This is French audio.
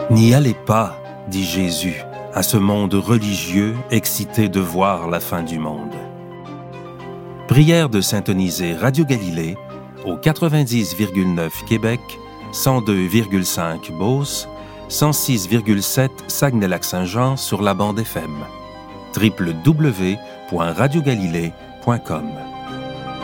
N'y allez pas, dit Jésus, à ce monde religieux excité de voir la fin du monde. Prière de syntoniser Radio Galilée au 90,9 Québec, 102,5 Beauce, 106,7 Saguenay-Lac-Saint-Jean sur la bande FM. www.radiogalilée.com